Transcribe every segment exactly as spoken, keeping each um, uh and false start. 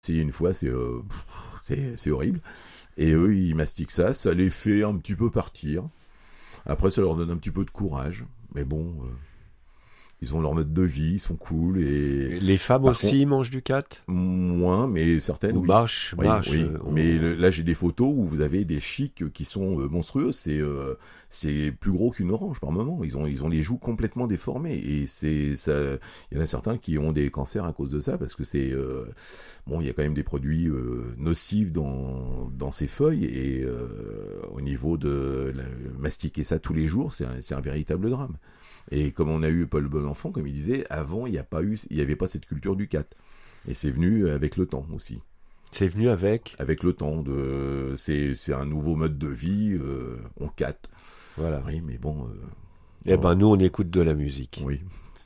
essayé une fois, c'est, euh, c'est, c'est horrible. Et eux, ils mastiquent ça, ça les fait un petit peu partir. Après, ça leur donne un petit peu de courage. Mais bon, euh, ils ont leur mode de vie, ils sont cool. Et Les femmes par contre, aussi mangent du cat? moins, mais certaines, Ou oui. mâchent, Oui, mâchent. oui. euh, Mais on- le- là, j'ai des photos où vous avez des chics qui sont euh, monstrueux. C'est euh, c'est plus gros qu'une orange par moment. Ils ont ils ont les joues complètement déformées et c'est ça. Il y en a certains qui ont des cancers à cause de ça parce que c'est euh, bon. Il y a quand même des produits euh, nocifs dans dans ces feuilles et euh, au niveau de la- mastiquer ça tous les jours, c'est un, c'est un véritable drame. Et comme on a eu Paul Bonenfant, comme il disait, avant il n'y a pas eu, il n'y avait pas cette culture du cat. Et c'est venu avec le temps aussi. C'est venu avec. Avec le temps, de, c'est, c'est un nouveau mode de vie, euh, on cat. Voilà. Oui, mais bon. Euh, Eh non, ben, nous, on écoute de la musique. oui.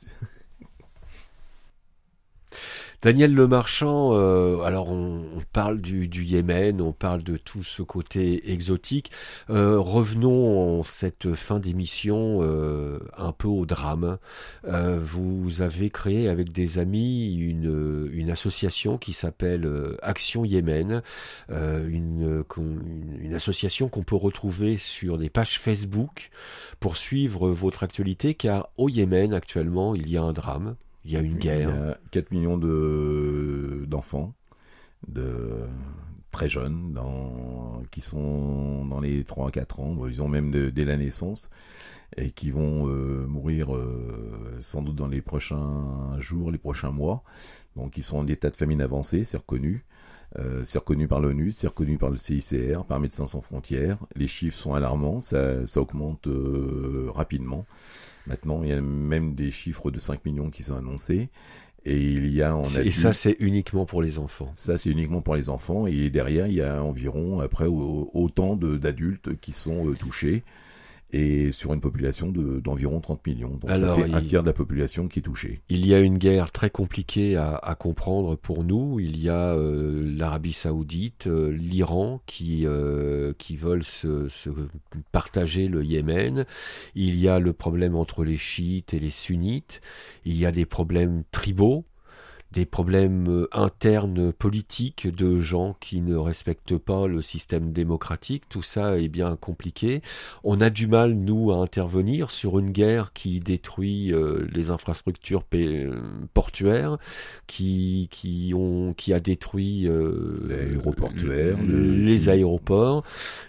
Daniel Lemarchand, euh, alors on, on parle du, du Yémen, on parle de tout ce côté exotique. Euh, revenons en cette fin d'émission euh, un peu au drame. Euh, vous avez créé avec des amis une, une association qui s'appelle euh, Action Yémen, euh, une, qu'on- une, une association qu'on peut retrouver sur des pages Facebook pour suivre votre actualité, car au Yémen actuellement il y a un drame. Il y a une Il y guerre. a quatre millions de, d'enfants, de très jeunes, dans, qui sont dans les trois à quatre ans, ils ont même de, dès la naissance, et qui vont euh, mourir euh, sans doute dans les prochains jours, les prochains mois. Donc ils sont en état de famine avancée, c'est reconnu. Euh, c'est reconnu par l'ONU, c'est reconnu par le C I C R, par Médecins sans frontières. Les chiffres sont alarmants, ça, ça augmente euh, rapidement. Maintenant, il y a même des chiffres de cinq millions qui sont annoncés. Et il y a en Et ça, adulte, c'est uniquement pour les enfants. ça c'est uniquement pour les enfants. Et derrière, il y a environ, après, au- autant de, d'adultes qui sont euh, touchés. Et sur une population de, d'environ trente millions. Donc ça Alors, fait un il, tiers de la population qui est touchée. il y a une guerre très compliquée à, à comprendre pour nous. Il y a euh, l'Arabie Saoudite, euh, l'Iran qui, euh, qui veulent se, se partager le Yémen. Il y a le problème entre les chiites et les sunnites. Il y a des problèmes tribaux, des problèmes euh, internes politiques de gens qui ne respectent pas le système démocratique. Tout ça est bien compliqué. On a du mal, nous, à intervenir sur une guerre qui détruit euh, les infrastructures pé- euh, portuaires, qui, qui, ont, qui a détruit euh, L'aéroportuaire, le, les qui, aéroports.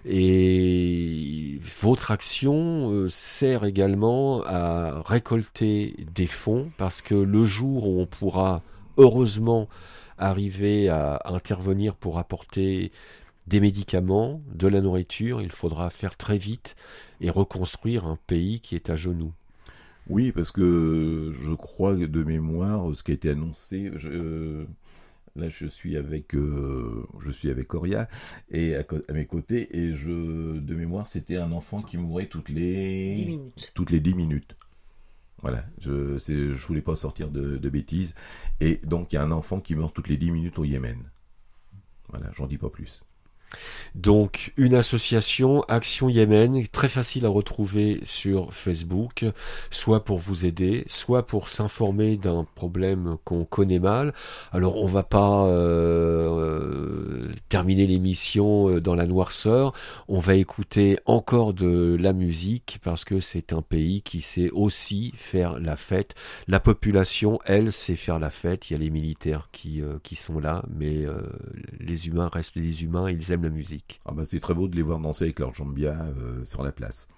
Et votre action euh, sert également à récolter des fonds parce que le jour où on pourra heureusement arriver à intervenir pour apporter des médicaments, de la nourriture, il faudra faire très vite et reconstruire un pays qui est à genoux. oui, parce que je crois que de mémoire, ce qui a été annoncé, je, euh, là je suis avec, euh, je suis avec Coria et à, co- à mes côtés et je, de mémoire, c'était un enfant qui mourait toutes dix les, minutes. toutes les dix minutes. Voilà, je, c'est, je voulais pas sortir de, de bêtises. Et donc il y a un enfant qui meurt toutes les dix minutes au Yémen. Voilà, j'en dis pas plus. Donc, une association, Action Yémen, très facile à retrouver sur Facebook, soit pour vous aider, soit pour s'informer d'un problème qu'on connaît mal. Alors, on va pas euh, terminer l'émission dans la noirceur, on va écouter encore de la musique, parce que c'est un pays qui sait aussi faire la fête. La population, elle, sait faire la fête. Il y a les militaires qui, euh, qui sont là, mais euh, les humains restent des humains, ils aiment la musique. Ah bah c'est très beau de les voir danser avec leur jambia euh, sur la place.